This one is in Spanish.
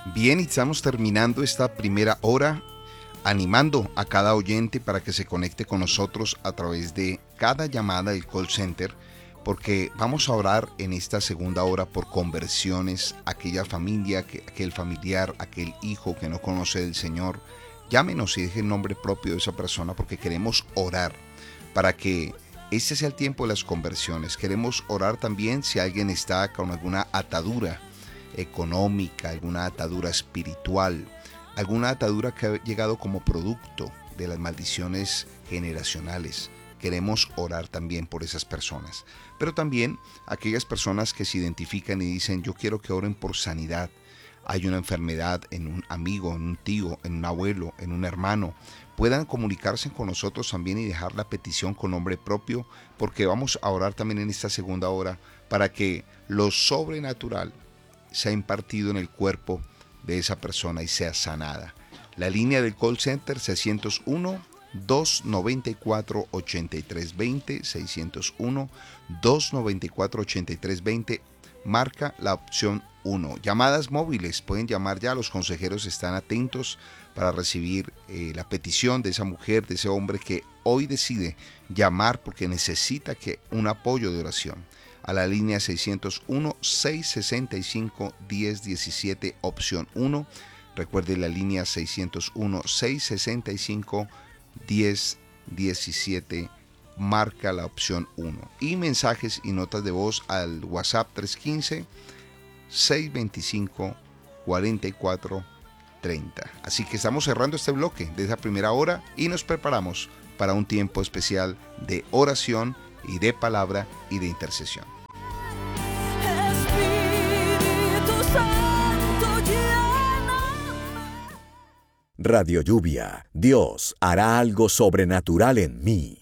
Bien, y estamos terminando esta primera hora animando a cada oyente para que se conecte con nosotros a través de cada llamada del call center, porque vamos a orar en esta segunda hora por conversiones, aquella familia, aquel familiar, aquel hijo que no conoce del Señor. Llámenos y deje el nombre propio de esa persona, porque queremos orar para que este sea el tiempo de las conversiones. Queremos orar también si alguien está con alguna atadura económica, alguna atadura espiritual, alguna atadura que ha llegado como producto de las maldiciones generacionales. Queremos orar también por esas personas, pero también aquellas personas que se identifican y dicen: yo quiero que oren por sanidad. Hay una enfermedad en un amigo, en un tío, en un abuelo, en un hermano. Puedan comunicarse con nosotros también y dejar la petición con nombre propio, porque vamos a orar también en esta segunda hora para que lo sobrenatural sea impartido en el cuerpo de esa persona y sea sanada. La línea del call center 601-294-8320, 601-294-8320, marca la opción 1. Llamadas móviles, pueden llamar ya, los consejeros están atentos para recibir la petición de esa mujer, de ese hombre que hoy decide llamar porque necesita un apoyo de oración. A la línea 601-665-1017, opción 1. Recuerde la línea 601-665-1017, marca la opción 1. Y mensajes y notas de voz al WhatsApp 315-625-4430. Así que estamos cerrando este bloque de esa primera hora y nos preparamos para un tiempo especial de oración y de palabra y de intercesión. Radio Lluvia, Dios hará algo sobrenatural en mí.